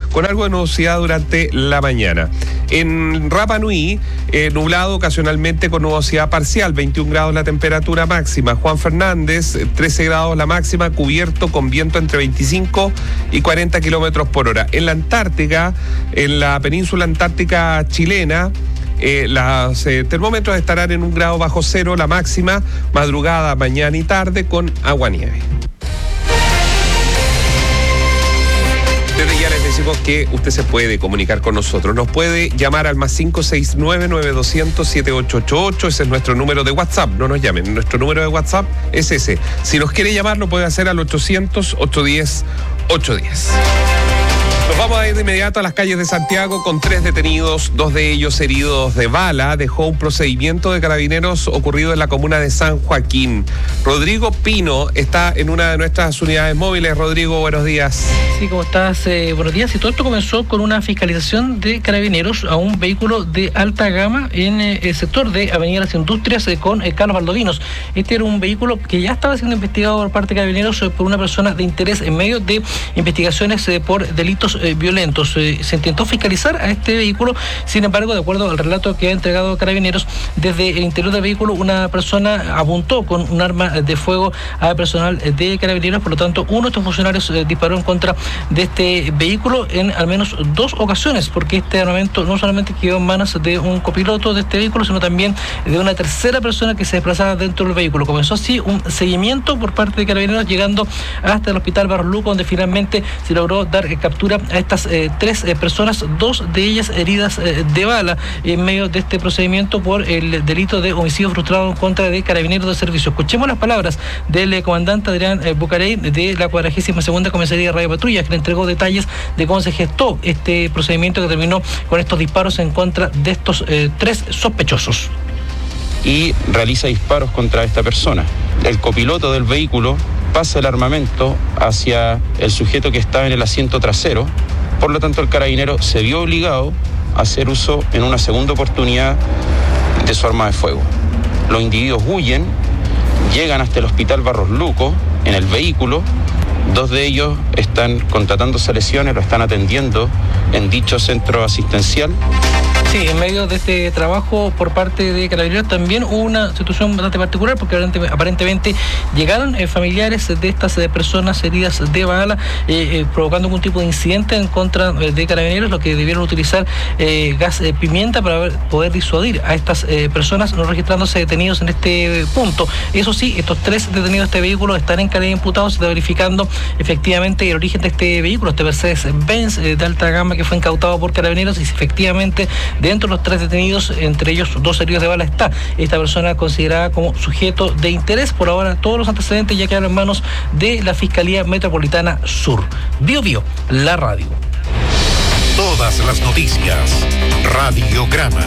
con algo de nubosidad durante la mañana. En Rapa Nui, nublado ocasionalmente con nubosidad parcial, 21 grados la temperatura máxima. Juan Fernández, 13 grados la máxima, cubierto con viento entre 25 y 40 kilómetros por hora. En la Antártica, en la península antártica chilena, los termómetros estarán en 1 grado bajo cero la máxima, madrugada, mañana y tarde con aguanieve. Desde ya les decimos que usted se puede comunicar con nosotros. Nos puede llamar al más 569-9200-7888. Ese es nuestro número de WhatsApp. No nos llamen. Nuestro número de WhatsApp es ese. Si nos quiere llamar, lo puede hacer al 800-810-810. Nos vamos a ir de inmediato a las calles de Santiago con 3 detenidos, 2 de ellos heridos de bala. Dejó un procedimiento de carabineros ocurrido en la comuna de San Joaquín. Rodrigo Pino está en una de nuestras unidades móviles. Rodrigo, buenos días. Sí, ¿cómo estás? Buenos días. Y todo esto comenzó con una fiscalización de carabineros a un vehículo de alta gama en el sector de Avenida Las Industrias con Carlos Valdovinos. Este era un vehículo que ya estaba siendo investigado por parte de carabineros por una persona de interés en medio de investigaciones por delitos violentos. Se intentó fiscalizar a este vehículo, sin embargo, de acuerdo al relato que ha entregado Carabineros, desde el interior del vehículo una persona apuntó con un arma de fuego al personal de Carabineros. Por lo tanto, uno de estos funcionarios disparó en contra de este vehículo en al menos 2 ocasiones, porque este armamento no solamente quedó en manos de un copiloto de este vehículo, sino también de una tercera persona que se desplazaba dentro del vehículo. Comenzó así un seguimiento por parte de Carabineros, llegando hasta el hospital Barros Luco, donde finalmente se logró dar captura a estas 3 personas, 2 de ellas heridas de bala en medio de este procedimiento por el delito de homicidio frustrado en contra de carabineros de servicio. Escuchemos las palabras del comandante Adrián Bucarey de la 42ª Comisaría de Radio Patrulla, que le entregó detalles de cómo se gestó este procedimiento que terminó con estos disparos en contra de estos 3 sospechosos. Y realiza disparos contra esta persona. El copiloto del vehículo pasa el armamento hacia el sujeto que estaba en el asiento trasero. Por lo tanto, el carabinero se vio obligado a hacer uso en una segunda oportunidad de su arma de fuego. Los individuos huyen, llegan hasta el hospital Barros Luco en el vehículo. 2 de ellos están contratándose lesiones, lo están atendiendo en dicho centro asistencial. Sí, en medio de este trabajo por parte de Carabineros también hubo una situación bastante particular, porque aparentemente llegaron familiares de estas personas heridas de bala, provocando algún tipo de incidente en contra de Carabineros, lo que debieron utilizar gas pimienta para poder disuadir a estas personas, no registrándose detenidos en este punto. Eso sí, estos 3 detenidos de este vehículo están en calidad de imputados. Se está verificando efectivamente el origen de este vehículo, este Mercedes-Benz de alta gama que fue incautado por Carabineros, y efectivamente dentro de los 3 detenidos, entre ellos 2 heridos de bala, está esta persona considerada como sujeto de interés. Por ahora todos los antecedentes ya quedaron en manos de la Fiscalía Metropolitana Sur. Bio Bio, la radio. Todas las noticias, Radiograma.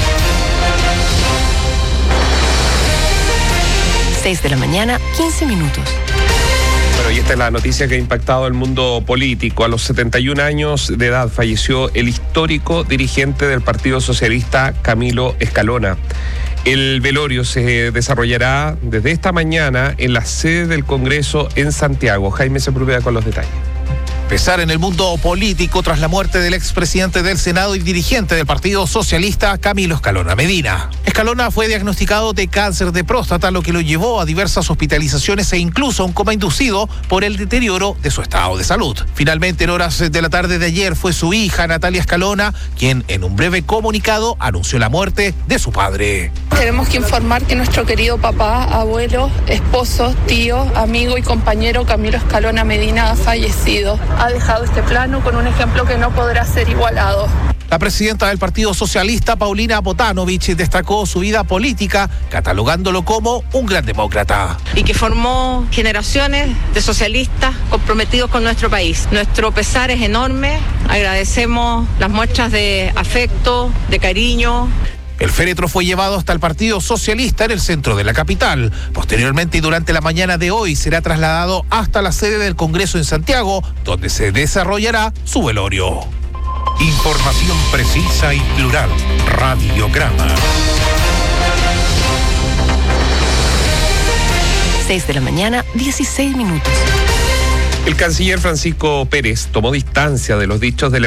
6 de la mañana, 15 minutos. Bueno, y esta es la noticia que ha impactado el mundo político. A los 71 años de edad falleció el histórico dirigente del Partido Socialista, Camilo Escalona. El velorio se desarrollará desde esta mañana en la sede del Congreso en Santiago. Jaime Sepúlveda con los detalles. Pesar en el mundo político tras la muerte del expresidente del Senado y dirigente del Partido Socialista, Camilo Escalona Medina. Escalona fue diagnosticado de cáncer de próstata, lo que lo llevó a diversas hospitalizaciones e incluso a un coma inducido por el deterioro de su estado de salud. Finalmente, en horas de la tarde de ayer, fue su hija, Natalia Escalona, quien en un breve comunicado anunció la muerte de su padre. Tenemos que informar que nuestro querido papá, abuelo, esposo, tío, amigo y compañero Camilo Escalona Medina ha fallecido. Ha dejado este plano con un ejemplo que no podrá ser igualado. La presidenta del Partido Socialista, Paulina Botanovich, destacó su vida política, catalogándolo como un gran demócrata. Y que formó generaciones de socialistas comprometidos con nuestro país. Nuestro pesar es enorme, agradecemos las muestras de afecto, de cariño. El féretro fue llevado hasta el Partido Socialista en el centro de la capital. Posteriormente y durante la mañana de hoy será trasladado hasta la sede del Congreso en Santiago, donde se desarrollará su velorio. Información precisa y plural. Radiograma. 6 de la mañana, 16 minutos. El canciller Francisco Pérez tomó distancia de los dichos del